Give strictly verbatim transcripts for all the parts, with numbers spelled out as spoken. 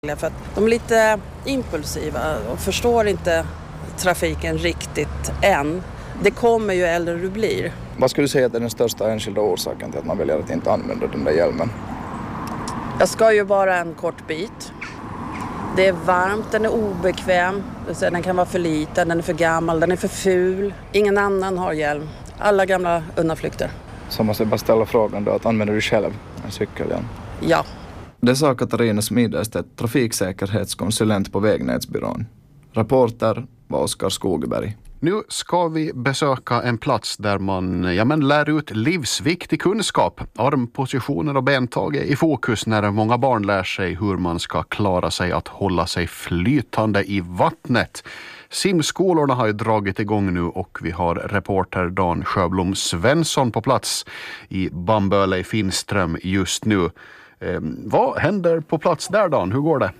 För att de är lite impulsiva och förstår inte trafiken riktigt än. Det kommer ju äldre du blir. Vad skulle du säga att är den största enskilda orsaken till att man väljer att inte använda den där hjälmen? Jag ska ju bara en kort bit. Det är varmt, den är obekväm. Den kan vara för liten, den är för gammal, den är för ful. Ingen annan har hjälm. Alla gamla undanflykter. Så måste jag bara ställa frågan då, att använder du själv en cykelhjälm? Ja. Det sa Katarina Smidestedt, trafiksäkerhetskonsulent på Vägnätsbyrån. Rapporter var Oskar Skogberg. Nu ska vi besöka en plats där man ja, men lär ut livsviktig kunskap. Armpositioner och bentag är i fokus när många barn lär sig hur man ska klara sig att hålla sig flytande i vattnet. Simskolorna har ju dragit igång nu och vi har reporter Dan Sjöblom Svensson på plats i Bamböle i Finström just nu. Eh, vad händer på plats där, Dan? Hur går det?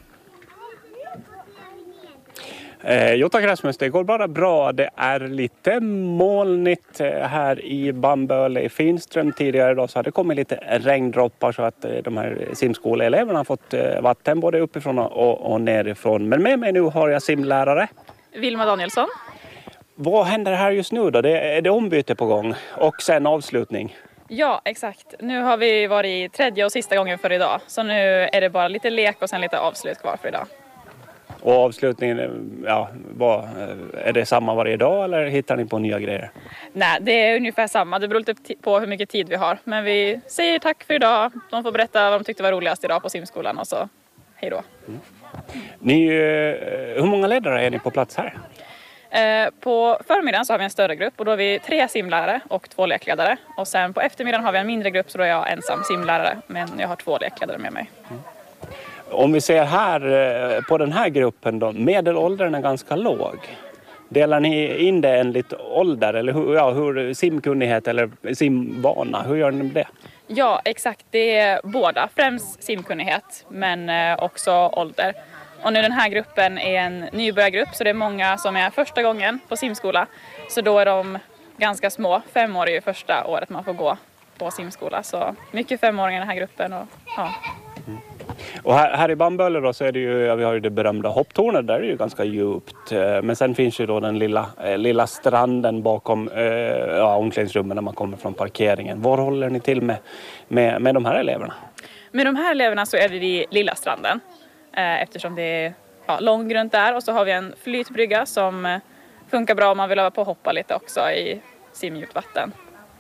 Eh, jo tack Rasmus, det går bara bra. Det är lite molnigt här i Bamböle i Finström. Tidigare idag så hade det kommit lite regndroppar så att eh, de här simskoleeleverna har fått eh, vatten både uppifrån och, och nerifrån. Men med mig nu har jag simlärare. Vilma Danielsson. Vad händer här just nu då? Det är det ombyte på gång och sen avslutning. Ja, exakt. Nu har vi varit tredje och sista gången för idag. Så nu är det bara lite lek och sen lite avslut kvar för idag. Och avslutningen, ja, vad, är det samma varje dag eller hittar ni på nya grejer? Nej, det är ungefär samma. Det beror lite på hur mycket tid vi har. Men vi säger tack för idag. De får berätta vad de tyckte var roligast idag på simskolan och så hej då. Mm. Ni, hur många ledare är ni på plats här? På förmiddagen så har vi en större grupp och då har vi tre simlärare och två lekledare. Och sen på eftermiddagen har vi en mindre grupp så då är jag ensam simlärare men jag har två lekledare med mig. Mm. Om vi ser här på den här gruppen då, medelåldern är ganska låg. Delar ni in det enligt ålder eller hur, ja, hur simkunnighet eller simvana, hur gör ni det? Ja, exakt. Det är båda. Främst simkunnighet men också ålder. Och nu den här gruppen är en nybörjargrupp så det är många som är första gången på simskola. Så då är de ganska små. Fem år är ju första året man får gå på simskola. Så mycket femåringar i den här gruppen. Och, ja. Mm. Och här, här i Bamböle då så är det ju, ja, vi har ju det berömda hopptornet, där är det ju ganska djupt. Men sen finns ju då den lilla, eh, lilla stranden bakom eh, ja, omklädningsrummen när man kommer från parkeringen. Var håller ni till med, med, med de här eleverna? Med de här eleverna så är vi vid Lilla stranden. Eh, eftersom det är ja, långgrunt där. Och så har vi en flytbrygga som eh, funkar bra om man vill öva på att hoppa lite också i simdjupt vatten.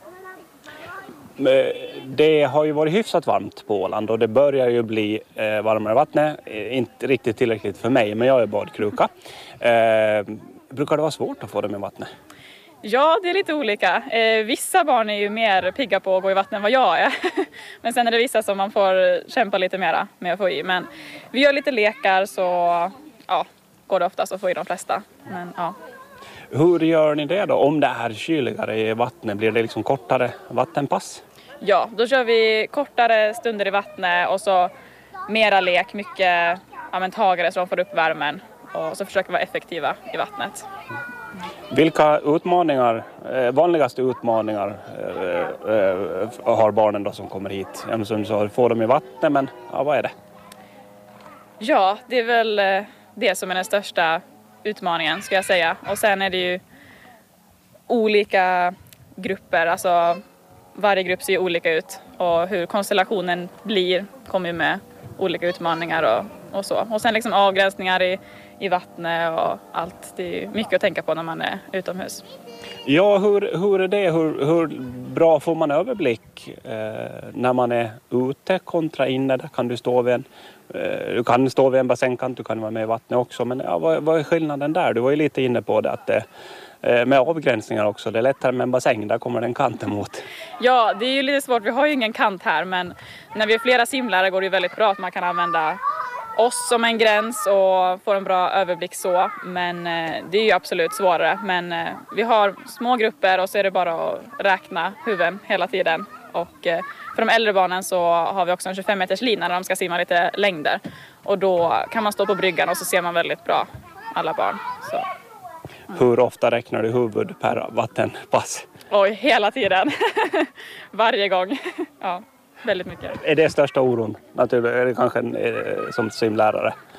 Det har ju varit hyfsat varmt på Åland och det börjar ju bli eh, varmare vatten. Inte riktigt tillräckligt för mig, men jag är badkruka. Eh, brukar det vara svårt att få dem i vattnet? Ja, det är lite olika. Eh, vissa barn är ju mer pigga på att gå i vattnet än vad jag är. Men sen är det vissa som man får kämpa lite mera med att få i. Men vi gör lite lekar så ja, går det oftast att få i de flesta. Men, ja. Hur gör ni det då? Om det är kyligare i vattnet, blir det liksom kortare vattenpass? Ja, då kör vi kortare stunder i vattnet och så mera lek, mycket ja, men tagare så de får upp värmen. Och så försöker vi vara effektiva i vattnet. Vilka utmaningar, vanligaste utmaningar har barnen då som kommer hit? Som du sa, får de i vattnet, men ja, vad är det? Ja, det är väl det som är den största utmaningen ska jag säga. Och sen är det ju olika grupper, alltså varje grupp ser ju olika ut. Och hur konstellationen blir kommer ju med olika utmaningar och, och så. Och sen liksom avgränsningar i, i vattnet och allt. Det är mycket att tänka på när man är utomhus. Ja, hur, hur är det? Hur, hur bra får man överblick eh, när man är ute kontra inne? Där kan du stå vid en, eh, du kan stå vid en bassängkant, du kan vara med i vattnet också. Men ja, vad, vad är skillnaden där? Du var ju lite inne på det att eh, med avgränsningar också. Det är lättare med en bassäng, där kommer den kant emot. Ja, det är ju lite svårt. Vi har ju ingen kant här, men när vi är flera simlärare går det ju väldigt bra att man kan använda oss som en gräns och få en bra överblick så. Men eh, det är ju absolut svårare. Men eh, vi har små grupper och så är det bara att räkna huvuden hela tiden. Och eh, för de äldre barnen så har vi också en tjugofem meters lina när de ska simma lite längder. Och då kan man stå på bryggan och så ser man väldigt bra alla barn. Så. Hur ofta räknar du huvud per vattenpass? Oj, hela tiden. Varje gång. Ja. väldigt mycket. Är det största oron? Naturligtvis, är det kanske en, eh, som simlärare?